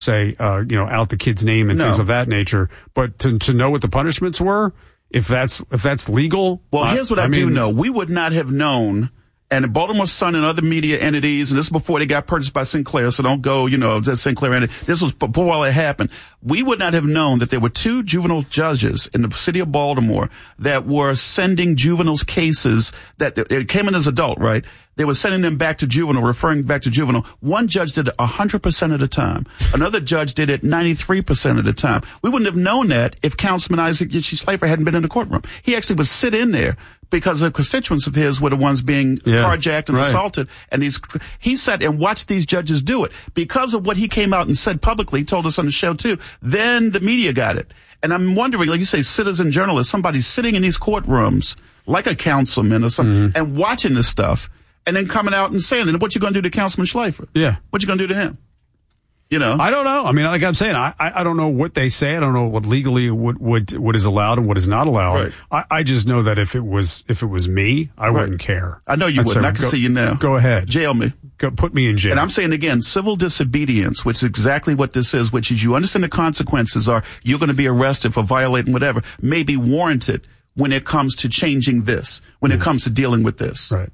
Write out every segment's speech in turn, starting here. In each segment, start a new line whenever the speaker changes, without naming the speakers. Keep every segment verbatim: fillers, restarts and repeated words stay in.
say, uh, you know, out the kid's name and
No.
things of that nature. But to to know what the punishments were, if that's if that's legal.
Well,
uh,
here's what I,
I
do
mean,
know. We would not have known, and Baltimore Sun and other media entities, and this is before they got purchased by Sinclair, so don't go, you know, that Sinclair entity. This was before all that happened. We would not have known that there were two juvenile judges in the city of Baltimore that were sending juveniles cases that it came in as adult, right? They were sending them back to juvenile, referring back to juvenile. One judge did it one hundred percent of the time. Another judge did it ninety-three percent of the time. We wouldn't have known that if Councilman Isaac Schleifer hadn't been in the courtroom. He actually would sit in there because the constituents of his were the ones being
Yeah,
carjacked and
right.
assaulted. And these, he sat and watched these judges do it. Because of what he came out and said publicly, he told us on the show too, then the media got it. And I'm wondering, like you say, citizen journalists, somebody sitting in these courtrooms, like a councilman or something,
Mm-hmm.
and watching this stuff, and then coming out and saying, and what you going to do to Councilman Schleifer?
Yeah.
What you going to do to him? You know?
I don't know. I mean, like I'm saying, I, I don't know what they say. I don't know what legally what, what, what is allowed and what is not allowed.
Right.
I, I just know that if it was, if it was me, I
Right.
wouldn't care.
I know you
I'd
wouldn't.
say,
I can
go-
see you now.
Go ahead.
Jail me.
Go, put me in jail.
And I'm saying again, civil disobedience, which is exactly what this is, which is you understand the consequences are you're going to be arrested for violating whatever, may be warranted when it comes to changing this, when it comes to dealing with this.
Right.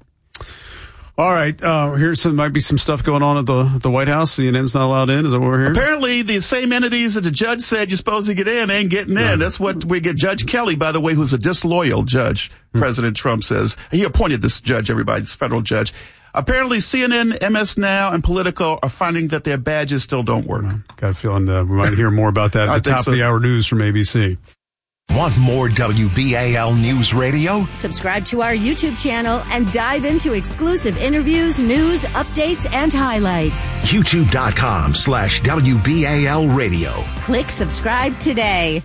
All right. Uh, here's some, might be some stuff going on at the, the White House. C N N's not allowed in. Is that what we're hearing?
Apparently, the same entities that the judge said you're supposed to get in ain't getting in.
Right.
That's what we get. Judge Kelly, by the way, who's a disloyal judge,
Hmm.
President Trump says. He appointed this judge, everybody, this federal judge. Apparently, C N N, M S Now, and Politico are finding that their badges still don't work.
Got a feeling uh, we might hear more about that
I
at the
think
top
so.
of the hour news from A B C.
Want more W B A L News Radio?
Subscribe to our YouTube channel and dive into exclusive interviews, news, updates, and highlights.
YouTube.com slash WBAL Radio.
Click subscribe today.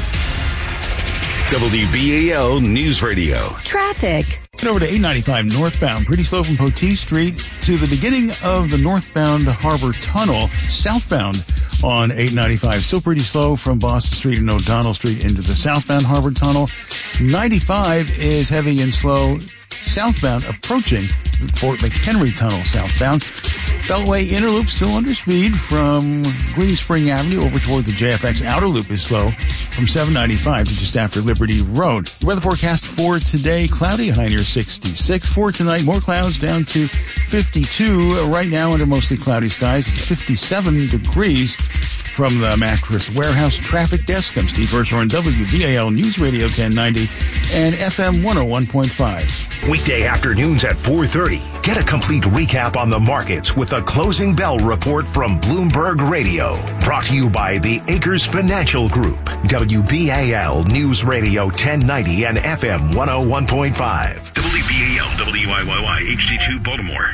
W B A L News Radio.
Traffic.
Head over to eight ninety-five northbound, pretty slow from Poteet Street to the beginning of the northbound Harbor Tunnel, southbound on eight ninety-five. Still pretty slow from Boston Street and O'Donnell Street into the southbound Harbor Tunnel. ninety-five is heavy and slow southbound approaching the Fort McHenry Tunnel southbound. Beltway Inner Loop still under speed from Green Spring Avenue over toward the J F X Outer Loop is slow from seven ninety-five to just after Liberty Road. The weather forecast for today, cloudy, high near sixty-six. For tonight, more clouds down to fifty-two. Right now under mostly cloudy skies, it's fifty-seven degrees. From the Mattress Warehouse Traffic Desk, I'm Steve Urshorn, W B A L News Radio ten ninety and F M one oh one point five.
Weekday afternoons at four thirty. Get a complete recap on the markets with the Closing Bell Report from Bloomberg Radio. Brought to you by the Acres Financial Group. W B A L News Radio ten ninety and F M one oh one point five.
W B A L W I Y Y H D two Baltimore.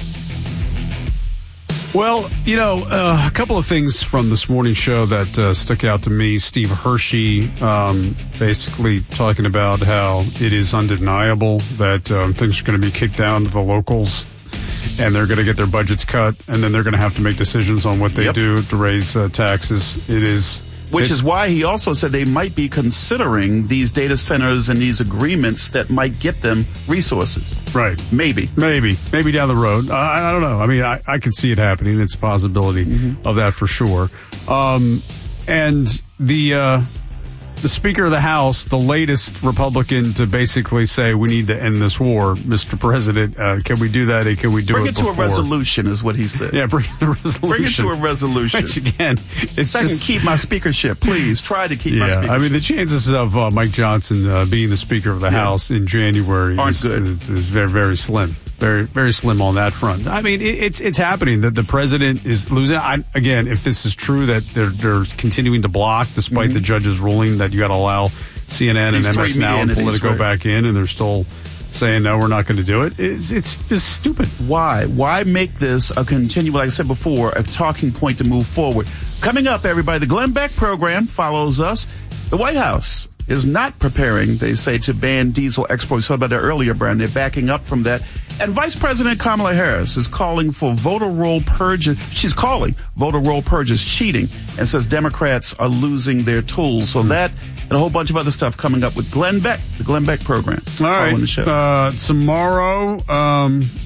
Well, you know, uh, a couple of things from this morning's show that uh, stuck out to me. Steve Hershey um, basically talking about how it is undeniable that um, things are going to be kicked down to the locals and they're going to get their budgets cut, and then they're going to have to make decisions on what they
Yep.
do to raise uh, taxes. It is...
Which
it's-
is why he also said they might be considering these data centers and these agreements that might get them resources.
Right.
Maybe.
Maybe. Maybe down the road. I, I don't know. I mean, I, I could see it happening. It's a possibility
Mm-hmm.
of that for sure. Um, and the uh, the Speaker of the House, the latest Republican to basically say we need to end this war, Mister President, uh, can we do that? And can we do
Bring
it
it to a
before?
resolution is what he said.
Yeah, bring the resolution.
Bring it to a resolution.
Which again, it's
So I can
just...
keep my speakership. Please try to keep my
Yeah,
speakership.
I mean, the chances of uh, Mike Johnson uh, being the Speaker of the
Yeah.
House in January
Aren't
is,
good.
is, is very, very slim. Very, very slim on that front. I mean, it, it's it's happening that the president is losing. I, again, if this is true that they're they're continuing to block, despite
Mm-hmm.
the judge's ruling that you got to allow C N N
These
and M
three
S Now
media
and
entities,
Politico
right.
back in, and they're still saying no, we're not going to do it. It's it's just stupid.
Why? Why make this a continual, like I said before, a talking point to move forward? Coming up, everybody, the Glenn Beck program follows us. The White House is not preparing, they say, to ban diesel exports. We talked about that earlier, Brian. They're backing up from that. And Vice President Kamala Harris is calling for voter roll purges. She's calling voter roll purges cheating and says Democrats are losing their tools. So that and a whole bunch of other stuff coming up with Glenn Beck, the Glenn Beck program.
All right.
Following the show.
Uh, tomorrow, um,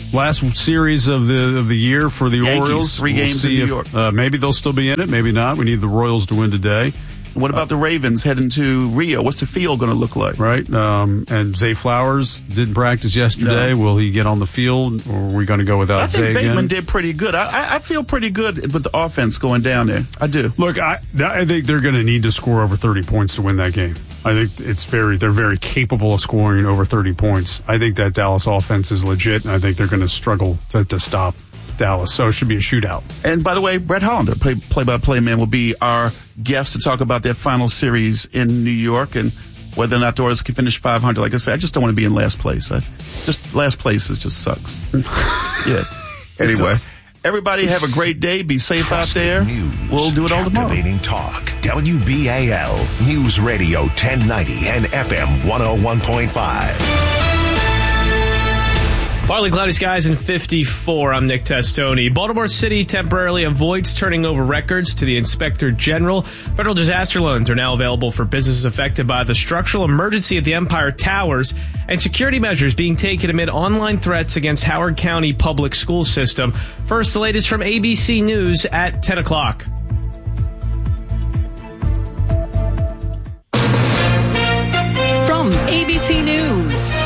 last series of the of the year for the
Yankees,
Orioles.
three
We'll
games
see
in New
if,
York.
Uh, maybe they'll still be in it. Maybe not. We need the Royals to win today.
What about the Ravens heading to Rio? What's the field going to look like?
Right. Um, and Zay Flowers didn't practice yesterday.
No.
Will he get on the field, or are we going to go without
I think
Zay
Bateman
again?
did pretty good. I, I, I feel pretty good with the offense going down there. I do.
Look, I, I think they're going to need to score over thirty points to win that game. I think it's very they're very capable of scoring over thirty points. I think that Dallas offense is legit, and I think they're going to struggle to, to stop Dallas. So it should be a shootout.
And by the way, Brett Hollander, play, play-by-play man, will be our guest to talk about that final series in New York and whether or not the Orioles can finish five hundred. Like I said, I just don't want to be in last place. I, just last place is just sucks. Yeah. Anyway, everybody have a great day. Be safe out there.
News,
We'll do it all tomorrow.
Captivating talk. W B A L News Radio ten ninety and F M one oh one point five.
Partly cloudy skies in fifty-four. I'm Nick Testoni. Baltimore City temporarily avoids turning over records to the Inspector General. Federal disaster loans are now available for businesses affected by the structural emergency at the Empire Towers, and security measures being taken amid online threats against Howard County public school system. First, the latest from A B C News at ten o'clock.
From A B C News,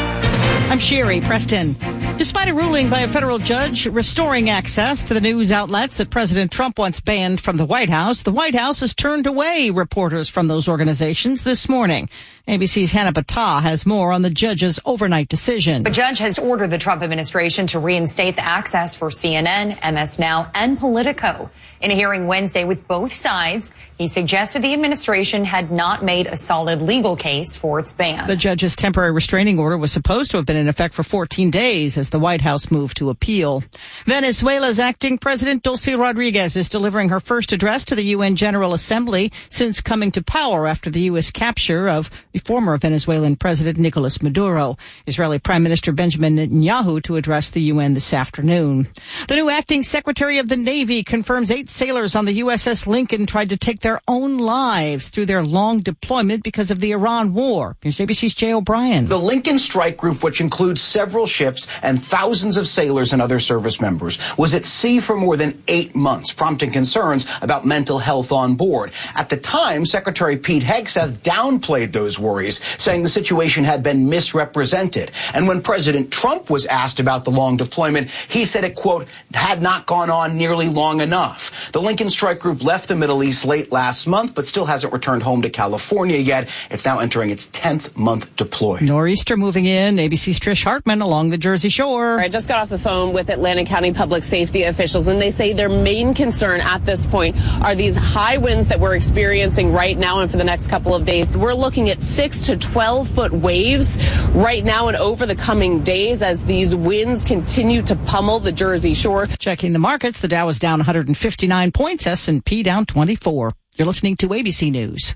I'm Sherry Preston. Despite a ruling by a federal judge restoring access to the news outlets that President Trump once banned from the White House, the White House has turned away reporters from those organizations this morning. A B C's Hannah Battah has more on the judge's overnight decision.
The judge has ordered the Trump administration to reinstate the access for C N N, M S Now, and Politico. In a hearing Wednesday with both sides, he suggested the administration had not made a solid legal case for its ban.
The judge's temporary restraining order was supposed to have been in effect for fourteen days as the White House moved to appeal. Venezuela's acting president Dulce Rodriguez is delivering her first address to the U N General Assembly since coming to power after the U S capture of the former Venezuelan president Nicolas Maduro. Israeli Prime Minister Benjamin Netanyahu to address the U N this afternoon. The new acting Secretary of the Navy confirms eight sailors on the U S S Lincoln tried to take their own lives through their long deployment because of the Iran war. Here's A B C's Jay O'Brien.
The Lincoln Strike Group, which includes several ships and thousands of sailors and other service members, was at sea for more than eight months, prompting concerns about mental health on board. At the time, Secretary Pete Hegseth downplayed those worries, saying the situation had been misrepresented. And when President Trump was asked about the long deployment, he said it, quote, had not gone on nearly long enough. The Lincoln Strike Group left the Middle East late last month, but still hasn't returned home to California yet. It's now entering its tenth month deployed.
Nor'easter moving in. A B C's Trish Hartman along the Jersey Shore.
I just got off the phone with Atlantic County public safety officials, and they say their main concern at this point are these high winds that we're experiencing right now and for the next couple of days. We're looking at six to twelve foot waves right now and over the coming days as these winds continue to pummel the Jersey Shore.
Checking the markets, the Dow is down one hundred fifty-nine points, S and P down twenty-four. You're listening to A B C News.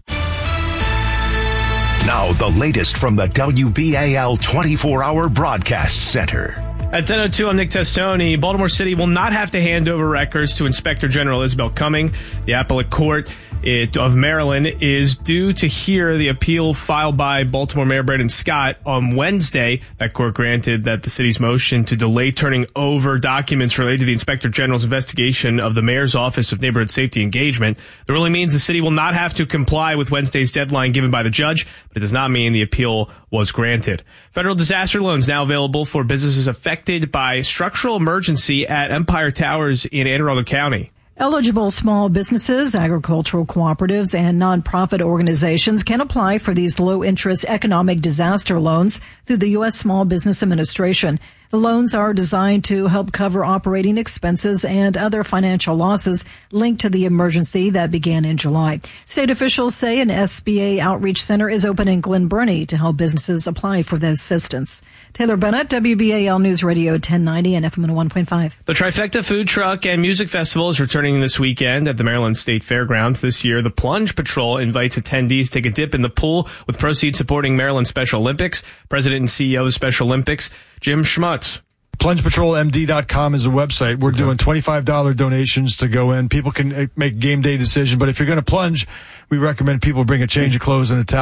Now the latest from the W B A L twenty-four hour broadcast center.
At ten oh two, I'm Nick Testoni. Baltimore City will not have to hand over records to Inspector General Isabel Cumming. The appellate court it, of Maryland is due to hear the appeal filed by Baltimore Mayor Brandon Scott on Wednesday. That court granted that the city's motion to delay turning over documents related to the Inspector General's investigation of the Mayor's Office of Neighborhood Safety Engagement. The ruling means the city will not have to comply with Wednesday's deadline given by the judge, but it does not mean the appeal was granted. Federal disaster loans now available for businesses affected by structural emergency at Empire Towers in Anne Arundel County.
Eligible small businesses, agricultural cooperatives, and nonprofit organizations can apply for these low-interest economic disaster loans through the U S Small Business Administration. The loans are designed to help cover operating expenses and other financial losses linked to the emergency that began in July. State officials say an S B A outreach center is open in Glen Burnie to help businesses apply for the assistance. Taylor Bennett, W B A L News Radio ten ninety and F M one oh one point five.
The Trifecta Food Truck and Music Festival is returning this weekend at the Maryland State Fairgrounds. This year, the Plunge Patrol invites attendees to take a dip in the pool with proceeds supporting Maryland Special Olympics. President and C E O of Special Olympics, Jim Schmutz.
plunge patrol m d dot com is the website. We're okay. doing twenty-five dollars donations to go in. People can make game day decisions, but if you're going to plunge, we recommend people bring a change of clothes and a towel.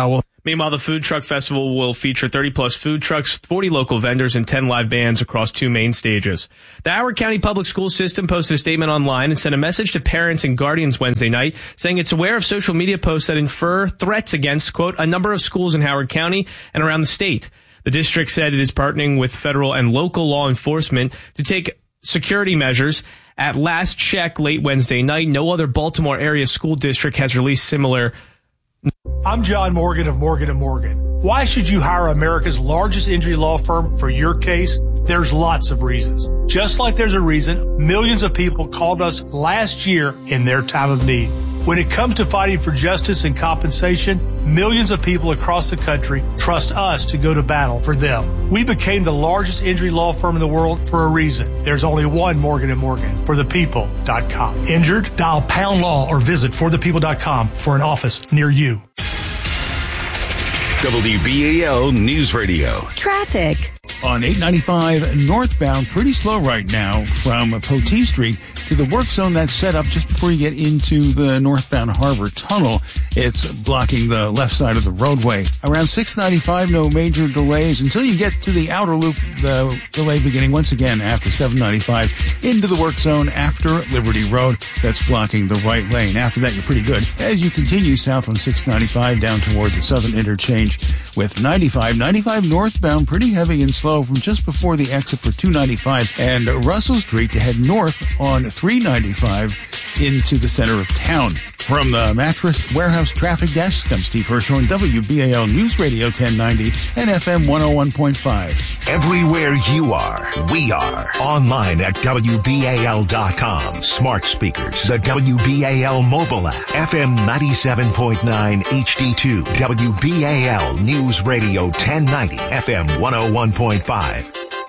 Meanwhile, the Food Truck Festival will feature thirty plus food trucks, forty local vendors, and ten live bands across two main stages. The Howard County Public School System posted a statement online and sent a message to parents and guardians Wednesday night saying it's aware of social media posts that infer threats against, quote, a number of schools in Howard County and around the state. The district said it is partnering with federal and local law enforcement to take security measures. At last check late Wednesday night, no other Baltimore area school district has released similar.
I'm John Morgan of Morgan and Morgan. Why should you hire America's largest injury law firm for your case? There's lots of reasons. Just like there's a reason millions of people called us last year in their time of need. When it comes to fighting for justice and compensation, millions of people across the country trust us to go to battle for them. We became the largest injury law firm in the world for a reason. There's only one Morgan and Morgan, for the people dot com. Injured? Dial pound law or visit for the people dot com for an office near you.
W B A L News Radio.
Traffic.
On eight ninety-five northbound, pretty slow right now from Potee Street to the work zone that's set up just before you get into the northbound Harbor Tunnel. It's blocking the left side of the roadway. Around six ninety-five, no major delays until you get to the outer loop. The delay beginning once again after seven ninety-five into the work zone after Liberty Road. That's blocking the right lane. After that, you're pretty good as you continue south on six ninety-five down toward the southern interchange with ninety-five. ninety-five northbound, pretty heavy and slow from just before the exit for two ninety-five and Russell Street to head north on three ninety-five into the center of town. From the Mattress Warehouse Traffic Desk, I'm Steve Hirshhorn, W B A L News Radio ten ninety and F M one oh one point five.
Everywhere you are, we are. Online at W B A L dot com. Smart speakers, the W B A L mobile app, F M ninety-seven point nine H D two, W B A L News Radio ten ninety, F M one oh one point five.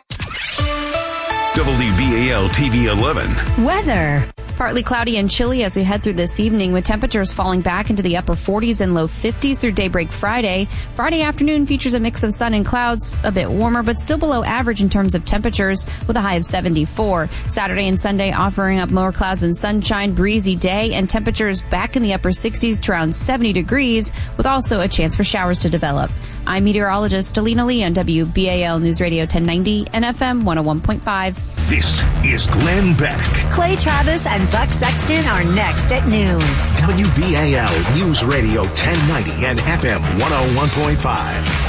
W B A L T V eleven.
Weather.
Partly cloudy and chilly as we head through this evening with temperatures falling back into the upper forties and low fifties through daybreak Friday. Friday afternoon features a mix of sun and clouds, a bit warmer but still below average in terms of temperatures with a high of seventy-four. Saturday and Sunday offering up more clouds and sunshine, breezy day, and temperatures back in the upper sixties to around seventy degrees with also a chance for showers to develop. I'm meteorologist Alina Lee on W B A L News Radio ten ninety and F M one oh one point five.
This is Glenn Beck.
Clay Travis and Buck Sexton are next at noon.
W B A L News Radio ten ninety and F M one oh one point five.